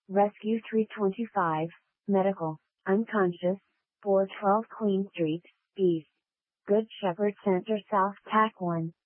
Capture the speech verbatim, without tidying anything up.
Rescue three twenty-five, Medical, unconscious, four twelve Queen Street, East. Good Shepherd Center South Tack one.